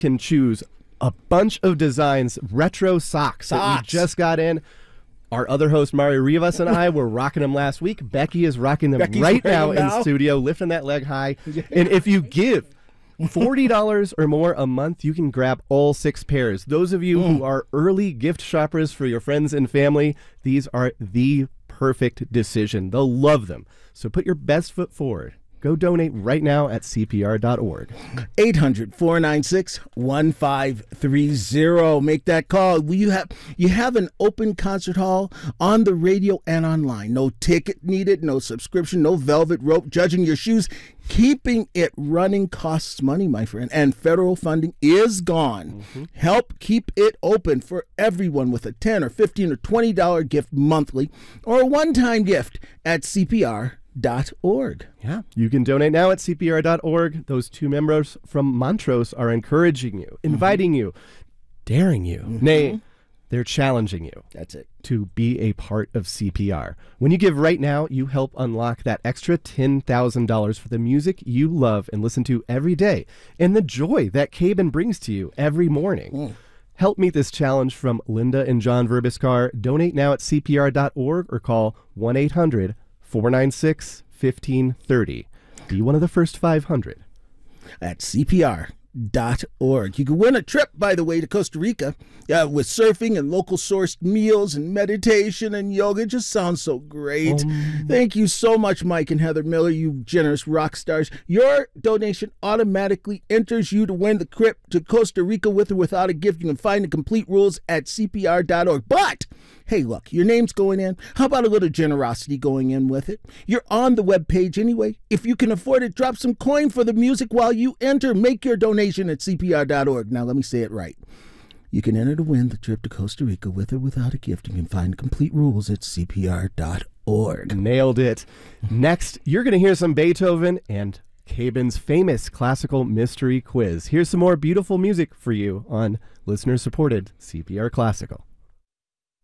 can choose a bunch of designs, retro socks that we just got in. Our other host, Mario Rivas, and I were rocking them last week. Becky is rocking them right now in studio, lifting that leg high. And if you give $40 or more a month, you can grab all 6 pairs. Those of you who are early gift shoppers for your friends and family, these are the perfect decision. They'll love them. So put your best foot forward. Go donate right now at CPR.org. 800-496-1530. Make that call. You have an open concert hall on the radio and online. No ticket needed, no subscription, no velvet rope judging your shoes. Keeping it running costs money, my friend, and federal funding is gone. Help keep it open for everyone with a $10 or $15 or $20 gift monthly or a one-time gift at CPR.org. Yeah, you can donate now at CPR.org. Those 2 members from Montrose are encouraging you, inviting you, daring you. Nay, they're challenging you. That's it. To be a part of CPR. When you give right now, you help unlock that extra $10,000 for the music you love and listen to every day, and the joy that Caben brings to you every morning. Help meet this challenge from Linda and John Verbiskar. Donate now at CPR.org or call 1-800-496-1530. Be one of the first 500. At CPR.org. You can win a trip, by the way, to Costa Rica with surfing and local sourced meals and meditation and yoga. It just sounds so great. Thank you so much, Mike and Heather Miller, you generous rock stars. Your donation automatically enters you to win the trip to Costa Rica with or without a gift. You can find the complete rules at CPR.org. But hey, look, your name's going in. How about a little generosity going in with it? You're on the webpage anyway. If you can afford it, drop some coin for the music while you enter. Make your donation at CPR.org. Now, let me say it right. You can enter to win the trip to Costa Rica with or without a gift. You can find complete rules at CPR.org. Nailed it. Next, you're going to hear some Beethoven and Caben's famous classical mystery quiz. Here's some more beautiful music for you on listener-supported CPR Classical.